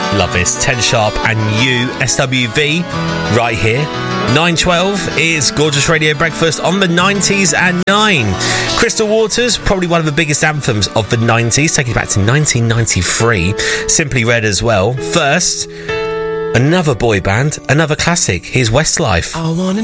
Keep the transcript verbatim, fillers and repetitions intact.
Love this. ten Sharp and you, S W V, right here. nine twelve is Gorgeous Radio Breakfast on the nineties and nine. Crystal Waters, probably one of the biggest anthems of the nineties, taking it back to nineteen ninety-three. Simply Red as well. First, another boy band, another classic. Here's Westlife. I wanna